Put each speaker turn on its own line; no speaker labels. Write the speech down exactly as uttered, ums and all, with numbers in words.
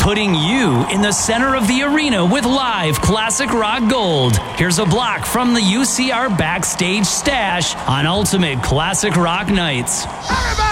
putting you in the center of the arena with live classic rock gold. Here's a block from the U C R Backstage Stash on Ultimate Classic Rock Nights.
Everybody!